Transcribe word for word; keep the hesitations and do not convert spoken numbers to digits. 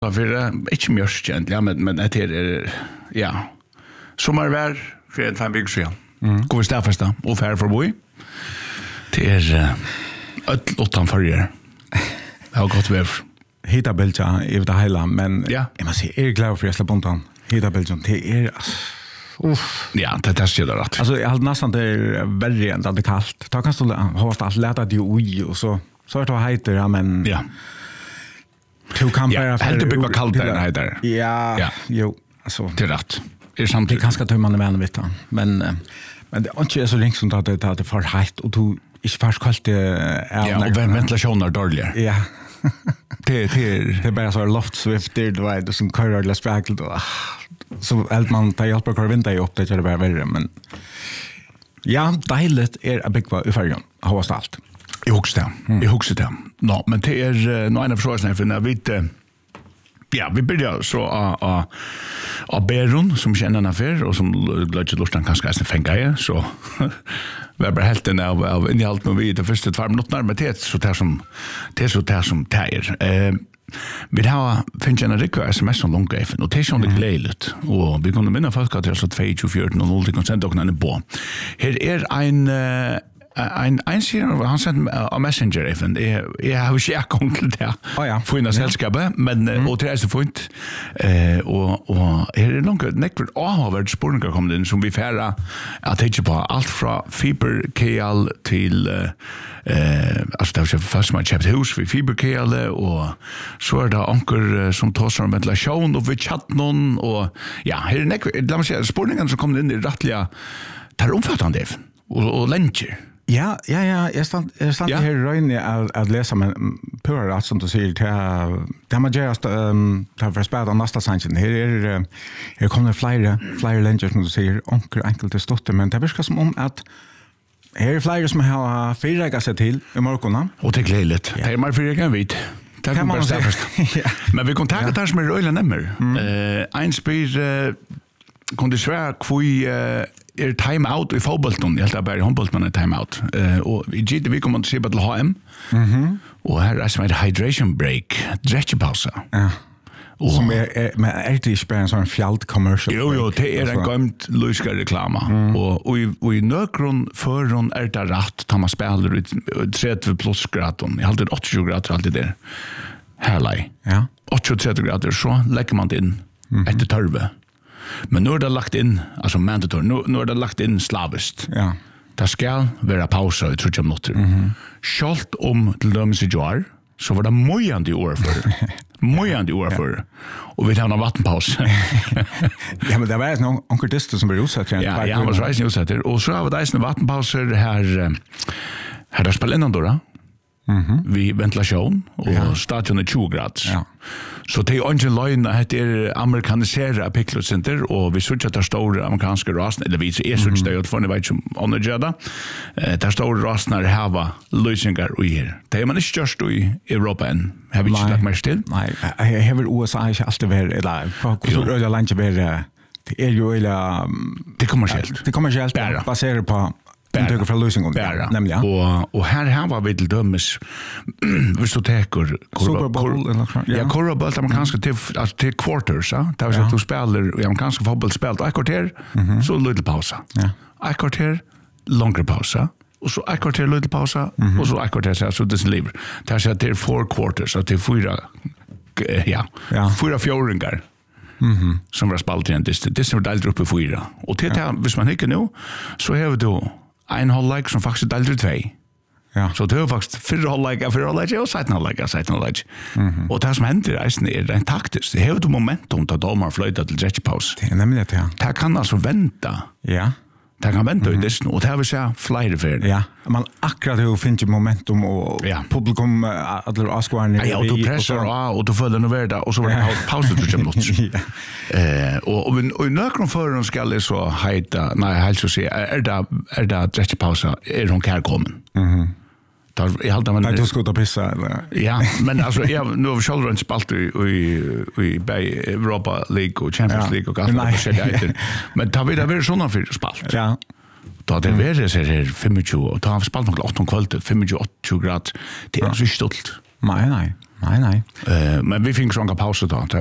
för inte mörkt egentligen, men men det är ja. Sommarvär för en fem veckor sedan. Mm. Går vi stäffasta och färd förbi. Det är öll åttan förger. Det har gått väl. Hita Belgia i det hela, men ja. Jag måste säga, är jag glad för att jag släpper undan. Hita Belgia, det är uff. Ja, det är det rätt. Alltså jag har nästan det är värre än det är kallt. Då kan du ha allt lätta det oj och så så är det heter ja, men ja. Du kan bara helt det bygga kallt där heter. Ja, ja. Jo, alltså det är rätt. Det är samtidigt. Det kanske tar man med vet men men det är inte så länge som det att det är för hett och du inte fast kallt är ja, och ventilationen är dålig. Ja. det det det är bara så loft swift det då är det som kör det spärkel då. Så allt man tar hjälp på vinter upp det är det bara värre men ja, dejligt är att bygga i färgen. Har allt. Jag huxar det. Jag huxar det. No, men det är nog en av frågorna för när vi inte ja, vi börjar så av av av Beron som känner en affär och som glödde lustan kanske är fänga så var bara helt av av innehållet med vi det första två minuterna med det så där som det så där som tär. Eh vi har finns en riktig sms som långt efter och det är så det glädligt och vi kunde minna folk att det är så två fjorton och noll procent och när på. Här är en Ein einziger han sent a messenger even jag har ju jag kom till det. Oh ja. För en sällskap men mm. och det är så fint eh och och är det långt neckvard har varit spårningar kommit in som vi färra att tänka på allt från fiber K L till eh alltså det var först man köpte hus för fiber K L och så är det anker som tar om ventilation och vi chatt någon och ja här är neckvard låt mig säga spårningarna som kommer in i rättliga tar omfattande och och länger. Ja, ja, ja, jag stand jag stand här röjning att att läsa men pura rätt som du säger till det man just ehm ta för spela nästa sanchen. Här är här kommer flyer flyer längre som du säger onkel enkelt det stotter men det verkar som om att här är flyer som har fyra sig till i morgonen. Och det är glädligt. Det är mer fyra kan vi. Det kan man säga. Men vi kontaktar där som är röjla nämmer. Eh en spel kunde svära kvui er time out i fotbollen. Jag helt bara handboll men time out. Eh och vi gick vi kommer att se på till H M. Mhm. Och här är som ett hydration break, dräckpausa. Ja. Och som är med alltid spänn sån fjällt commercial. Jo jo, det är en gamt luska reklam. Och och i och i nökron förron är det rätt tar man spelar ut trettio plus grader. Jag hade åttio grader alltid där. Härlig. Ja. åttio grader så lägger man det in efter torve. Men nu är det lagt in, alltså mandatory, nu, nu är det lagt in slavist. Ja. Det ska vara pausa i tretton minuter. Mm-hmm. Skjalt om till dömes i jar, så var det mojande år för. Mojande år för. Och vi tar en vattenpaus. Ja, men det var någon onkeltist som blev utsatt. Ja, ja, han var så reisning utsatt. Och så har vi det en vattenpauser här, här där spelar innan då då. Mhm. Vi ventilation och ja. Stadion är tjugo grader. Ja. Så det är inte lögn att det är amerikaniserade picklecenter och vi såg att det stora amerikanska rasen eller vi är så att det för ni vet som underjada. Eh där stora rasen har hava lösningar och här. Det är man inte just i Europa än. Har vi inte lagt mer till? Nej, jag har väl U S A inte alltid varit eller hur öde landet var det är ju eller det kommersiellt. Det kommersiellt baserat på Bära för lösningen nämligen. Och och här här var vi till dömes visst du tar Super Bowl eller ja, ja Super Bowl där man kanske till alltså till quarters så där så att du spelar ja man kanske fotboll spelar ett kvarter så en liten pausa. Ja. Ett kvarter längre pausa och så ett kvarter liten pausa och så ett kvarter så det lever. Där så att det är four quarters så det är fyra ja, fyra fjorringar. Mhm. Som var spalt i en distans. Det är delt upp i fyra. Och till det hvis man inte nu så har vi då en halvlek som faktisk deler i två. Ja. Så det er faktisk fire halvlek, fire halvlek, og seiten halvlek, seiten halvlek. Mm-hmm. Og det som hender i reisen er rent taktisk. Det er jo momentum til domar fløyta til dretjepaus. Det er nemlig det, ja. Det kan altså vente. Ja. Det kan vente mm-hmm. i dissen, og det har vi sett flere før. Ja, man akkurat jo finner momentum, og ja. Publikum, alle avskårene. Ja, og du presser av, og du føler noe verda, og så var det ja. Pause til kjem minutter. Ja. Eh, og, og, og i nøkron føren skal jeg så heita, nei, helst å si, er det, er det dretjepausa, er hun kærkommen? Mhm. Tar jag hade man Nej, du skulle ta pissa eller. Ja, men alltså jag nu har vi själva inte spalt i i i Bay Europa League och Champions League och allt det där. Men tar vi det väl såna för spalt. Ja. Då det är det så här tjugofem och tar vi spalt något åtta kvällt tjugofem åtta grader. Det är så stolt. Nej, nej. Nej, nej. Eh, men vi fick sånga pauser då.